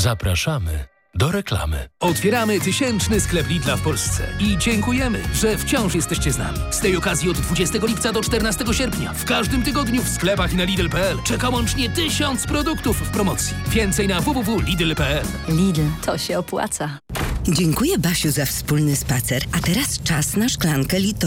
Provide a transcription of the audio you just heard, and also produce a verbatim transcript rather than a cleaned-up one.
Zapraszamy do reklamy. Otwieramy tysięczny sklep Lidla w Polsce i dziękujemy, że wciąż jesteście z nami. Z tej okazji od dwudziestego lipca do czternastego sierpnia w każdym tygodniu w sklepach i na Lidl kropka p l czeka łącznie tysiąc produktów w promocji. Więcej na w w w kropka lidl kropka p l. Lidl, to się opłaca. Dziękuję, Basiu, za wspólny spacer. A teraz czas na szklankę lito.